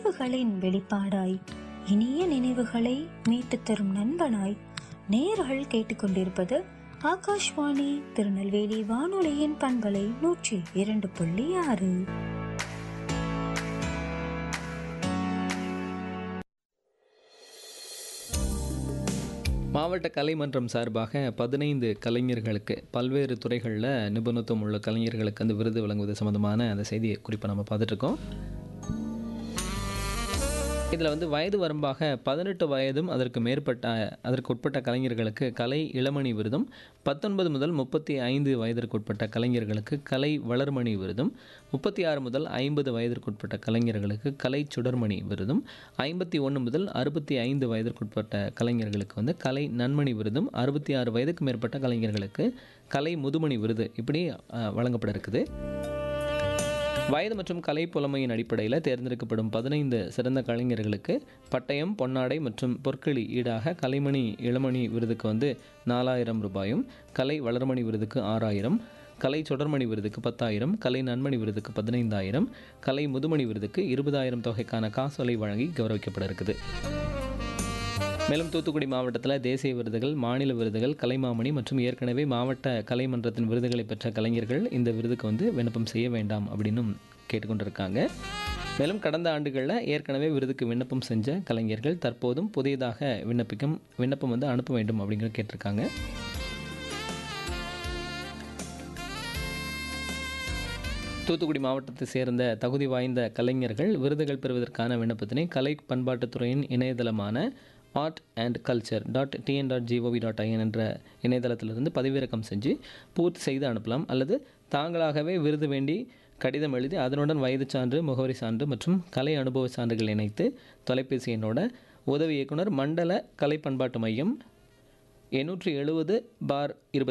உணர்வுகளின் வெளிப்பாடாய், இனிய நினைவுகளை மீட்டுத் தரும் நண்பனாய் நேயர்கள் கேட்டுக்கொண்டிருப்பது ஆகாஷ்வாணி திருநெல்வேலி வானொலியின் பண்பலை 102.6. மாவட்ட கலைமன்றம் சார்பாக 15 கலைஞர்களுக்கு பல்வேறு துறைகளில் நிபுணத்துவம் உள்ள கலைஞர்களுக்கு அந்த விருது வழங்குவது சம்மந்தமான அந்த செய்தியை குறிப்பாக நம்ம பார்த்துட்ருக்கோம். இதில் வந்து வயது வரம்பாக 18 வயதும் அதற்கு உட்பட்ட கலைஞர்களுக்கு கலை இளமணி விருதும், 19 முதல் 35 வயதிற்கு உட்பட்ட கலைஞர்களுக்கு கலை வளர்மணி விருதும், 36 முதல் 50 வயதிற்குட்பட்ட கலைஞர்களுக்கு கலை சுடர்மணி விருதும், 51 முதல் 65 வயதிற்குட்பட்ட கலைஞர்களுக்கு வந்து கலை நன்மணி விருதும், 66 வயதுக்கு மேற்பட்ட கலைஞர்களுக்கு கலை முதுமணி விருது இப்படி வழங்கப்பட இருக்குது. வயது மற்றும் கலை புலமையின் அடிப்படையில் தேர்ந்தெடுக்கப்படும் 15 சிறந்த கலைஞர்களுக்கு பட்டயம், பொன்னாடை மற்றும் பொற்களி ஈடாக கலைமணி இளமணி விருதுக்கு வந்து 4000 ரூபாயும், கலை வளர்மணி விருதுக்கு 6000, கலை சுடர்மணி விருதுக்கு 10,000, கலை நன்மணி விருதுக்கு 15,000, கலை முதுமணி விருதுக்கு 20,000 தொகைக்கான காசோலை வழங்கி கௌரவிக்கப்பட இருக்குது. மேலும் தூத்துக்குடி மாவட்டத்தில் தேசிய விருதுகள், மாநில விருதுகள், கலைமாமணி மற்றும் ஏற்கனவே மாவட்ட கலைமன்றத்தின் விருதுகளை பெற்ற கலைஞர்கள் இந்த விருதுக்கு வந்து விண்ணப்பம் செய்ய வேண்டாம் அப்படின்னு கேட்டுக்கொண்டிருக்காங்க. மேலும் கடந்த ஆண்டுகளில் ஏற்கனவே விருதுக்கு விண்ணப்பம் செஞ்ச கலைஞர்கள் தற்போதும் புதியதாக விண்ணப்பம் வந்து அனுப்ப வேண்டும் அப்படிங்கிற கேட்டிருக்காங்க. தூத்துக்குடி மாவட்டத்தை சேர்ந்த தகுதி வாய்ந்த கலைஞர்கள் விருதுகள் பெறுவதற்கான விண்ணப்பத்தினை கலை பண்பாட்டுத்துறையின் இணையதளமான artandculture.tn.gov.in என்ற இணையதளத்திலிருந்து பதிவிறக்கம் செஞ்சு பூர்த்தி செய்து அனுப்பலாம். அல்லது தாங்களாகவே விருது வேண்டி கடிதம் எழுதி அதனுடன் வயது சான்று, முகவரி சான்று மற்றும் கலை அனுபவ சான்றுகள் இணைத்து தொலைபேசி எண்ணோட உதவி இயக்குனர், மண்டல கலை பண்பாட்டு மையம் 870/20